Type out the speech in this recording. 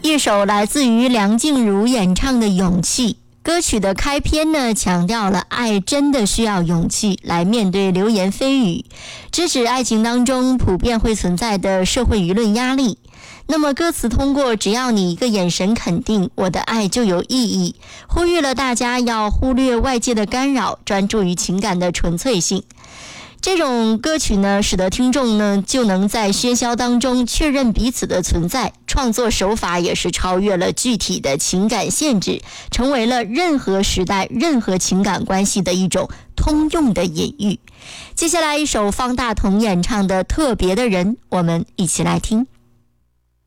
一首来自于梁静茹演唱的《勇气》。歌曲的开篇呢，强调了爱真的需要勇气来面对流言蜚语，直指爱情当中普遍会存在的社会舆论压力。那么歌词通过只要你一个眼神肯定，我的爱就有意义，呼吁了大家要忽略外界的干扰，专注于情感的纯粹性。这种歌曲呢，使得听众呢就能在喧嚣当中确认彼此的存在，创作手法也是超越了具体的情感限制，成为了任何时代任何情感关系的一种通用的隐喻。接下来一首方大同演唱的《特别的人》，我们一起来听。